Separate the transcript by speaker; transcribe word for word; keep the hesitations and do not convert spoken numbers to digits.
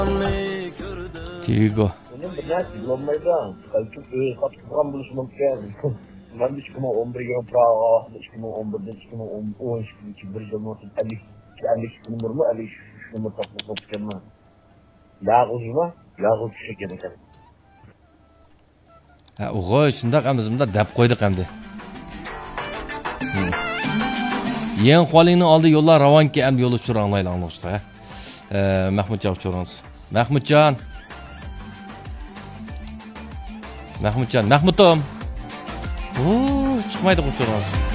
Speaker 1: Tigo.
Speaker 2: Benim benar bilmem Kalkıp kat kuran buluşum mümkün. Ben de çıkma on bir gün Praga, çıkma on birden çıkma on iki bir yıl mı? elli elli numara mı? elli numara takmak mümkün mü? Ya uzma, ya uz şeker ekan.
Speaker 1: Ha, o'g'ay, shundoq ham bizimda dab qo'ydik hamda. Yen holingni oldi yo'llar ravonki ham yo'l uchiranglayli anglashdi, ha. Eh, Mahmudjon uchiramiz. Mahmudjon. Mahmudjon, Mahmudom. Oo, chiqmaydi uchiramiz.